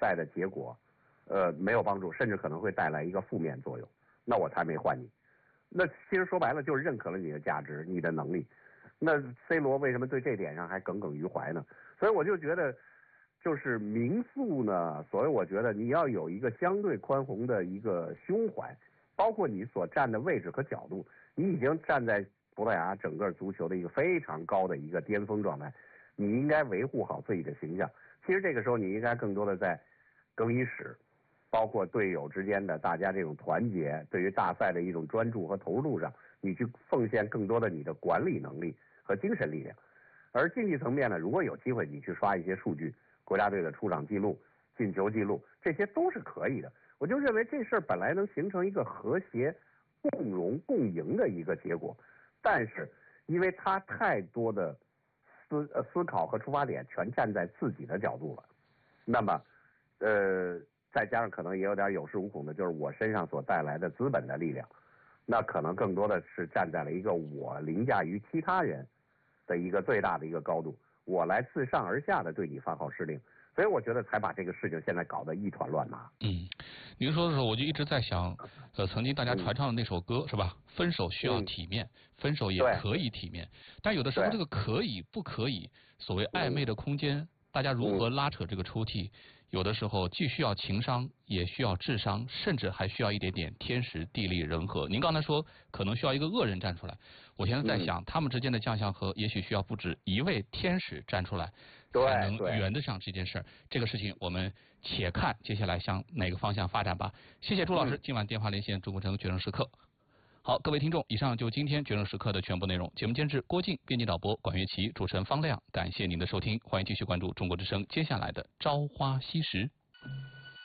赛的结果，没有帮助，甚至可能会带来一个负面作用，那我才没换你。那其实说白了就是认可了你的价值、你的能力。那 C 罗为什么对这点上还耿耿于怀呢？所以我就觉得，就是民宿呢，所以我觉得你要有一个相对宽宏的一个胸怀，包括你所站的位置和角度，你已经站在葡萄牙整个足球的一个非常高的一个巅峰状态，你应该维护好自己的形象。其实这个时候你应该更多的在更衣室，包括队友之间的大家这种团结，对于大赛的一种专注和投入上，你去奉献更多的你的管理能力和精神力量。而竞技层面呢，如果有机会你去刷一些数据，国家队的出场记录、进球记录，这些都是可以的。我就认为这事儿本来能形成一个和谐、共荣、共赢的一个结果，但是因为他太多的思考和出发点全站在自己的角度了，那么再加上可能也有点有恃无恐的，就是我身上所带来的资本的力量，那可能更多的是站在了一个我凌驾于其他人的一个最大的一个高度，我来自上而下的对你发号施令，所以我觉得才把这个事情现在搞得一团乱麻。 您说的时候我就一直在想，曾经大家传唱的那首歌是吧？分手需要体面，分手也可以体面，但有的时候这个可以不可以，所谓暧昧的空间，大家如何拉扯这个抽屉，有的时候既需要情商，也需要智商，甚至还需要一点点天时地利人和。您刚才说可能需要一个恶人站出来，我现在在想，他们之间的将相和也许需要不止一位天使站出来，才能圆得上这件事儿。这个事情我们且看接下来向哪个方向发展吧。谢谢朱老师，今晚电话连线中国城决胜时刻。好，各位听众，以上就今天决胜时刻的全部内容。节目监制郭靖，编辑导播管乐琪，主持人方亮。感谢您的收听，欢迎继续关注中国之声接下来的朝花夕拾。